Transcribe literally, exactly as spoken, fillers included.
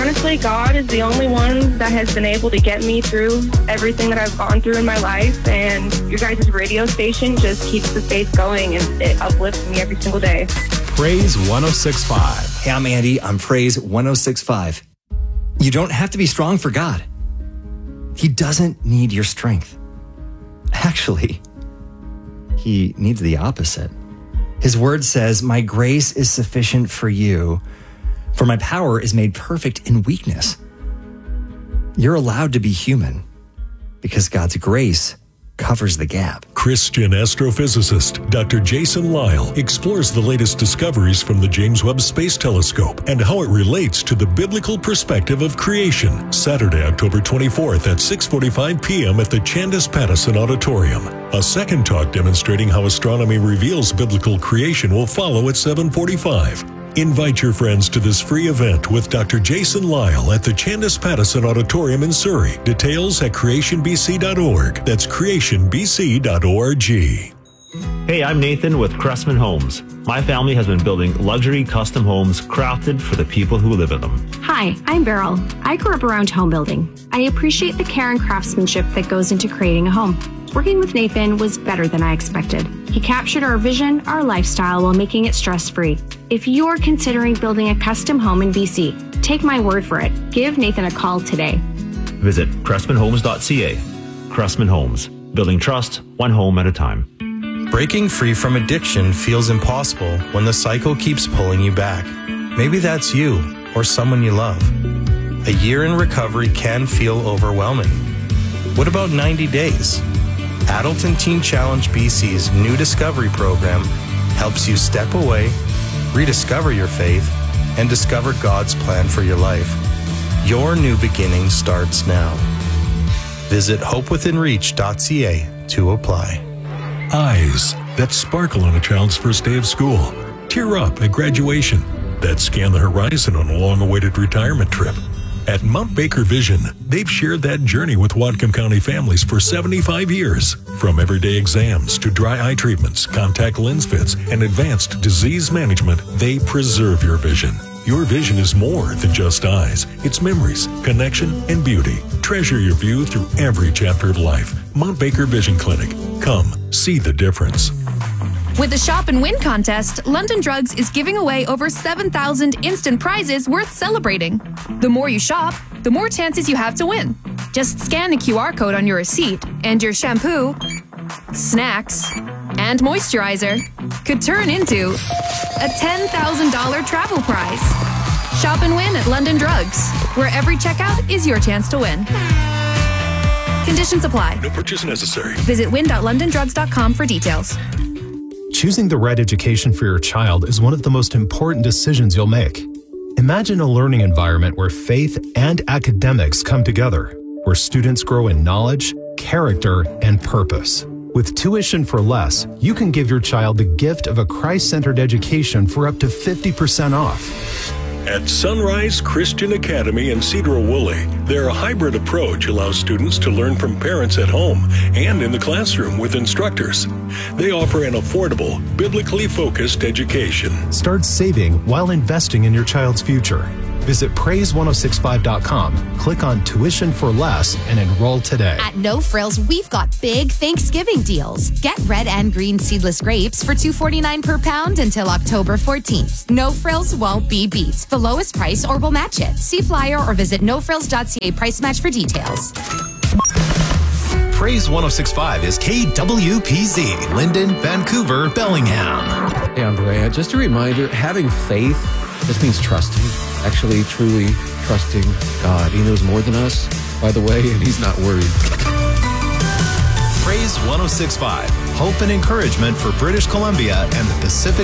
Honestly, God is the only one that has been able to get me through everything that I've gone through in my life, and your guys' radio station just keeps the faith going, and it uplifts me every single day. Praise one oh six point five. Hey, I'm Andy. I'm Praise one oh six point five. You don't have to be strong for God. He doesn't need your strength. Actually, he needs the opposite. His word says, "My grace is sufficient for you, for my power is made perfect in weakness." You're allowed to be human because God's grace covers the gap. Christian astrophysicist Doctor Jason Lisle explores the latest discoveries from the James Webb Space Telescope and how it relates to the biblical perspective of creation. Saturday, October twenty-fourth at six forty-five p.m. at the Chandace Pattison Auditorium. A second talk demonstrating how astronomy reveals biblical creation will follow at seven forty-five. Invite your friends to this free event with Doctor Jason Lisle at the Chandace Pattison Auditorium in Surrey. Details at creation b c dot org. That's creation b c dot org. Hey, I'm Nathan with Cressman Homes. My family has been building luxury custom homes crafted for the people who live in them. Hi, I'm Beryl. I grew up around home building. I appreciate the care and craftsmanship that goes into creating a home. Working with Nathan was better than I expected. He captured our vision, our lifestyle, while making it stress-free. If you're considering building a custom home in B C, take my word for it. Give Nathan a call today. Visit cressman homes dot c a. Cressman Homes, building trust one home at a time. Breaking free from addiction feels impossible when the cycle keeps pulling you back. Maybe that's you or someone you love. A year in recovery can feel overwhelming. What about ninety days? Adult and Teen Challenge B C's new discovery program helps you step away, rediscover your faith, and discover God's plan for your life. Your new beginning starts now. Visit hope within reach dot c a to apply. Eyes that sparkle on a child's first day of school. Tear up at graduation. That scan the horizon on a long-awaited retirement trip. At Mount Baker Vision, they've shared that journey with Whatcom County families for seventy-five years. From everyday exams to dry eye treatments, contact lens fits, and advanced disease management, they preserve your vision. Your vision is more than just eyes. It's memories, connection, and beauty. Treasure your view through every chapter of life. Mount Baker Vision Clinic. Come, see the difference. With the Shop and Win contest, London Drugs is giving away over seven thousand instant prizes worth celebrating. The more you shop, the more chances you have to win. Just scan the Q R code on your receipt, and your shampoo, snacks, and moisturizer could turn into a ten thousand dollars travel prize. Shop and win at London Drugs, where every checkout is your chance to win. Conditions apply. No purchase necessary. Visit win dot london drugs dot com for details. Choosing the right education for your child is one of the most important decisions you'll make. Imagine a learning environment where faith and academics come together, where students grow in knowledge, character, and purpose. With Tuition for Less, you can give your child the gift of a Christ-centered education for up to fifty percent off. At Sunrise Christian Academy in Cedar-Woolley, their hybrid approach allows students to learn from parents at home and in the classroom with instructors. They offer an affordable, biblically focused education. Start saving while investing in your child's future. Visit praise ten sixty-five dot com, click on Tuition for Less, and enroll today. At No Frills, we've got big Thanksgiving deals. Get red and green seedless grapes for two dollars and forty-nine cents per pound until October fourteenth. No Frills won't be beat. The lowest price or we'll match it. See flyer or visit no frills dot c a price match for details. Praise ten sixty-five is K W P Z, Linden, Vancouver, Bellingham. Hey, I'm Brea. Just a reminder, having faith just means trusting. Actually, truly trusting God. He knows more than us, by the way, and he's not worried. Praise ten sixty-five, hope and encouragement for British Columbia and the Pacific